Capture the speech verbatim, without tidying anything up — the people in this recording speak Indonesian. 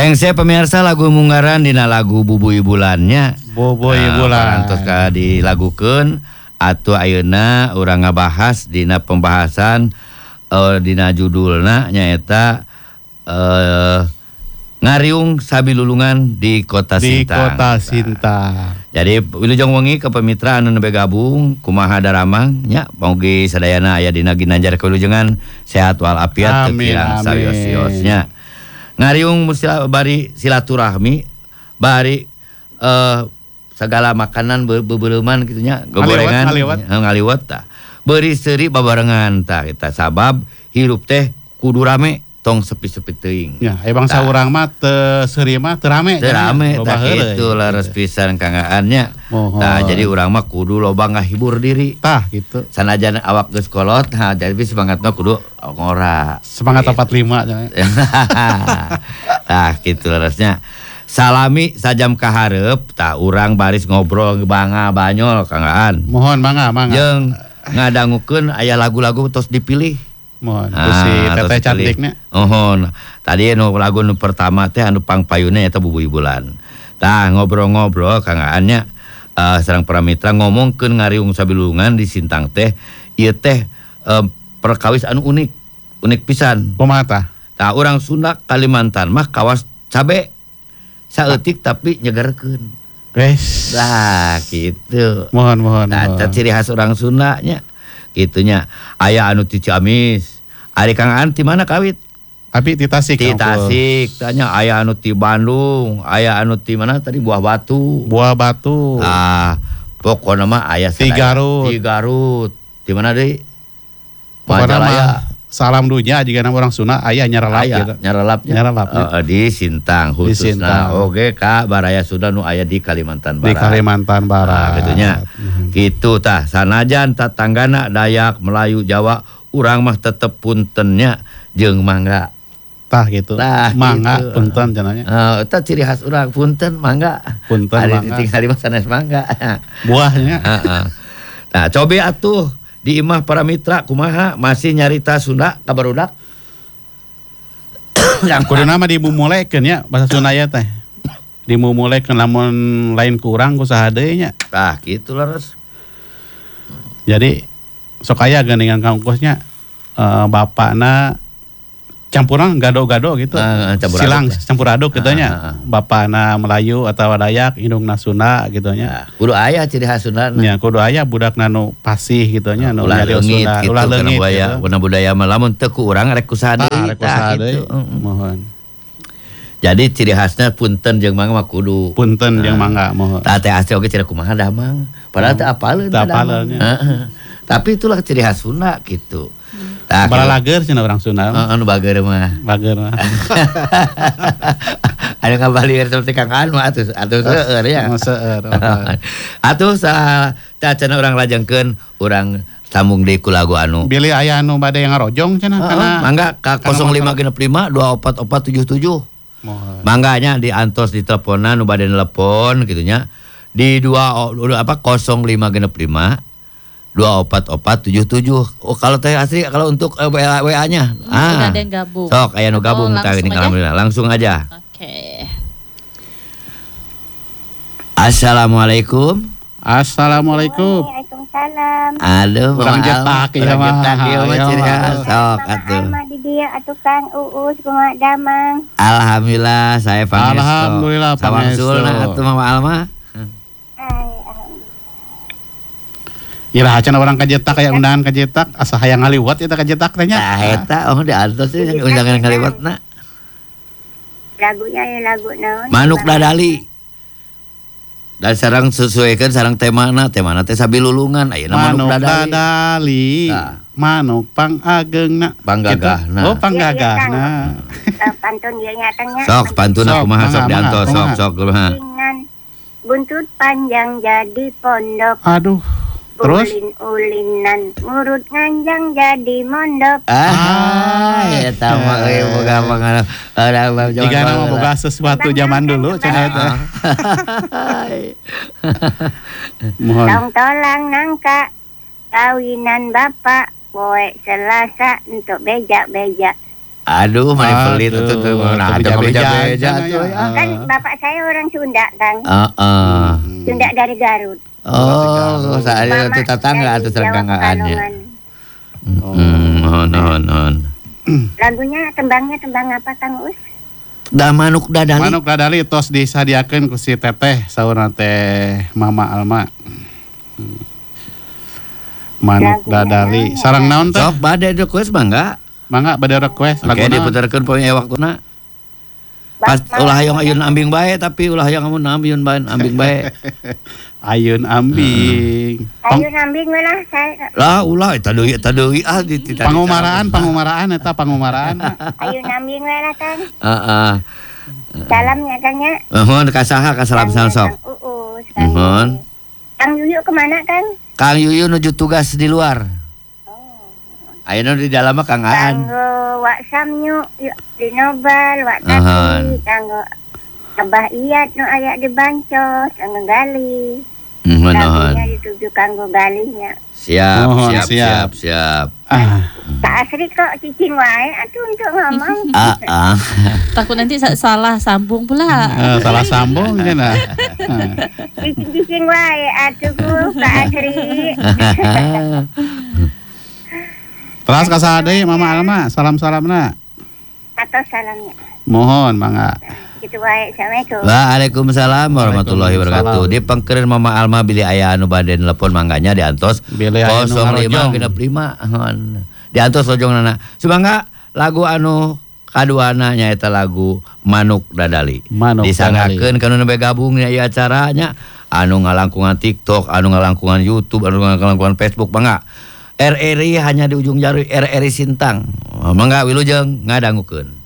Hengse pemirsa lagu munggaran dina lagu Bubui Bulannya. Bubui nah, Bulan. Terus ka dilagukeun atuh ayeuna urang ngabahas dina pembahasan uh, dina judulna nyaeta uh, ngariung sabilulungan di Kota di Sintang. Di Kota Sintang. Jadi wilujeng wengi ke pemitra anu bergabung kumaha daramang nya mugi sadayana aya dina ginanjar kawilujengan sehat walafiat teu kirang sawios-wiosnya. Ngariung musila bari silaturahmi bari uh, segala makanan bebereuman kitu nya gorengan ngaliwat tah beri seuri babarengan tah eta sabab hirup teh kudu rame tong sepi-sepi teuing. Ya, aya bangsa urang mah teu seuri mah teu rame. Teu rame tah kitu leres pisan kangaannya. Tah jadi urang mah kudu loba ngahibur diri. Tah gitu. Sanajan awak geus kolot, nah jadi semangatna kudu ngora. Semangat empat puluh lima nya. Tah kitu leresnya. Salami sajam kaharep tah urang baris ngobrol bangga banyol kangaan. Mohon mangga mangga. Jeung ngadangukeun aya lagu-lagu tos dipilih. Mohon ah, si teteh cantiknya. Ohon. Tadi anu lagu nu pertama teh anu pangpayuna eta Bubui Bulan. Tah ngobrol-ngobrol kangaannya uh, sareng para mitra ngomongkeun ngariung sabilulungan di Sintang teh ieu teh uh, perkawis anu unik. Unik pisan. Kumaha tah? Tah urang Sunda Kalimantan mah kawas cabe. Saeutik tapi nyegerkeun. Wes. Lah gitu. Mohon mohon. Nah, eta ciri khas urang Sunda nya. Gitunya. Aya anu ti Ciamis. Ari Kang Aan ti mana kawit? Abi ti Tasik. Ti Tasik. Tanya aya anu ti Bandung, aya anu ti mana tadi Buah Batu. Buah Batu. Ah, pokona mah aya ti Garut. Ti Garut. Di mana deui? Majalaya. Salam dunya jika nama orang Sunda aya nyarelap gitu. Nyarelapnya. Nyarelapnya. Uh, di Sintang khususna. Oke ka baraya Sunda nu aya di Kalimantan Barat. Di Kalimantan Barat. Nah, gitunya. Hmm. Gitu tah. Sanajan tatanggana Dayak, Melayu, Jawa, urang mah tetep puntennya jeung mangga. Tah gitu. Tah, mangga gitu. Punten cenanya. Heeh, uh, eta ciri khas urang punten mangga. Punten mangga. Ari ditinggal di mah sanes mangga. Buahnya. Heeh. Nah, coba atuh di imah para mitra kumaha masih nyarita Sunda ka barudak. Yang kudu nama dimumulekeun nya bahasa Sunda aya teh. Dimumulekeun lamun lain ku urang ku saha deui nya. Tah kitu leres. Jadi sok aya geuningan kaungkusnya uh, bapakna campuran gado-gado gitu. Uh, Silang aduk campur aduk gitu nya. Uh, uh, uh. Bapakna Melayu atau Dayak, indungna Sunda gitu nya. Uh, kudu aya ciri khas Sunda. Ya, kudu aya budakna nu pasih gitu nya, nu ulah leungit gitu, ulah leungit budaya, gitu. budaya mah lamun teu ku urang rek kusaha deui tah gitu. Mohon. Jadi ciri khasna punten jeung mangga mah kudu. Punten jeung mangga mohon. Tah teh asli oge ciri kumaha damang. Padahal teu apaleun teh damang. Tapi itulah ciri khas Sunda gitu. Tah bala lager cenah urang Sunda. Heeh, anu bager mah. Bager mah. Aya kabalieur seperti Kang Aan mah atuh atuh seueur ya. Seueur. Atuh sa cenah urang lajengkeun urang sambung deui ku lagu anu. Bilih aya anu bade ngarojong cenah kana. Mangga ka nol lima genep lima dua empat empat tujuh tujuh. Mohon. Mangganya di antos di teleponan nu bade nelepon kitu nya. Di dua apa nol lima genep lima dua empat empat tujuh tujuh. Oh kalau teh asli kalau untuk uh, W A-nya. Ah. Ada yang gabung. Sok aya nu gabung oh, tah ini alhamdulillah. Langsung aja. Oke. Okay. Assalamualaikum. Assalamualaikum. Waalaikumsalam. Aduh, urang jetak ya mah. Jetak ieu mah ciri khas. Sok atuh. Alma di dieu atuh Kang Uus kumaha damang. Alhamdulillah saya pangestu. Alhamdulillah pangestu. Sawangsulna atuh Mama Alma. Ira cenah urang kajetak aya undangan kajetak asa hayang ngaliwat eta kajetak teh nya. Tah eta oh di antos teh undangan ngaliwatna. Lagunya ya lagu naon? Manuk Dadali. Dan sareng sesuaikan sareng temana, temana teh sabilulungan ayeuna Manuk Dadali. Manuk Dadali. Nah. Manuk pangageungna. Panggagahna. Oh, panggagahna. Pantun ieu nya teh. Sok pantuna kumaha sok diantos sok sok kumaha. Buntut panjang jadi pondok. Aduh. Terus ulin-ulinan ngurut nganjang jadi mondok. Ah, eta mah euy boga mangana. Jika nama boga sesuatu zaman dulu cenah eta. Mohon. Tong tolang nangka kawinan bapak poe Selasa untuk beja-beja. Aduh, mani pelit Aduh, tuh tuh. Nah, tapi ada beja-beja beja sana tuh. ya. Kan bapak saya orang Sunda, Kang. Heeh. Sunda dari Garut. Oh, saat itu Mama tetangga dari atau Jawa seranggaannya. Pekalongan. Hmm, non non non. Lagunya tembangnya tembang apa Kang Us? Da manuk dadali. Manuk dadali tos disadiakeun ku si Teteh saurna teh Mama Alma. Hmm. Manuk Lagunya dadali. naon ya? Sareng naon teh? Sok bade request mangga. Mangga bade request Oke, lagu naon? diputarkeun poe waktuna. Pas Bak- ulah hayang ayun ambing bae tapi ulah hayang amun ambing bae ambing bae. Ayun ambing. Pang- Ayo nambing we lah saya. Lah ulah eta deui eta deui ah di di- Pangumaraan, pangumaraan eta pangumaraan. Ayo nambing we lah Kang. Heeh. Salamnya Kang ya. Mohon ka saha ka salam Kang sok. Kang Uus. Kang Mohon. Kang Yuyu kemana Kang? Kang Yuyu nuju tugas di luar. Oh. Ayeuna di dalam mah Kang Aan. Kanggo Wak Samyu yuk di Nobel, Wak Ahon. Tati, kanggo Abah Iyat nu aya di Bancos, kanggo Gali. Mohon. Lagunya dituju kanggo Galinya. Siap, Mohon, siap, siap. siap, siap. Ah, Kak Asri kok cicing wae, aduh untuk ngomong. Ah, ah. Takut nanti sa- salah sambung pula. eh, salah sambung cenah. Cicing-cicing wae, aduh ku Kak Asri. Terus ka saha deui Mama Alma, salam-salamna. Atau salamnya. Mohon mangga. Gitu wae, Assalamualaikum. Waalaikumsalam warahmatullahi wabarakatuh. Di pangkerin Mama Alma bilih aya anu bade nelpon mangganya diantos Bilih aya nu nol lima ngarojong. genep lima. Diantos lojongna. Sumangga lagu anu kaduana nyaeta lagu Manuk Dadali. Manuk Disangakeun kana nu gabung nya ieu acaranya anu ngalangkungan TikTok, anu ngalangkungan YouTube, anu ngalangkungan Facebook mangga. R R I hanya di ujung jari R R I Sintang. Mangga wilujeng ngadangukeun.